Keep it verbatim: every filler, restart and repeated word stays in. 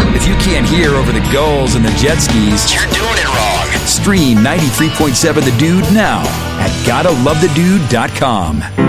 If you can't hear over the gulls and the jet skis, you're doing it wrong. Stream ninety-three point seven The Dude now at gotta love the dude dot com.